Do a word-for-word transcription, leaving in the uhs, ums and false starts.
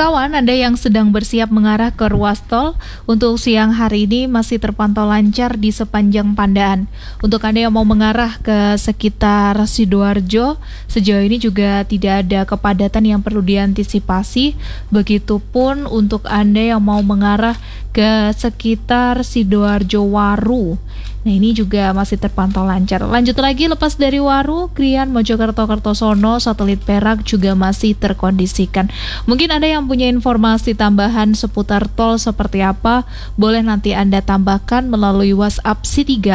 Kawan, Anda yang sedang bersiap mengarah ke ruas tol, untuk siang hari ini masih terpantau lancar di sepanjang Pandaan. Untuk Anda yang mau mengarah ke sekitar Sidoarjo, sejauh ini juga tidak ada kepadatan yang perlu diantisipasi. Begitupun untuk Anda yang mau mengarah ke sekitar Sidoarjo Waru. Nah, ini juga masih terpantau lancar. Lanjut lagi, lepas dari Waru, Krian, Mojokerto, Kertosono, Satelit Perak juga masih terkondisikan. Mungkin Anda yang punya informasi tambahan seputar tol seperti apa, boleh nanti Anda tambahkan melalui WhatsApp C tiga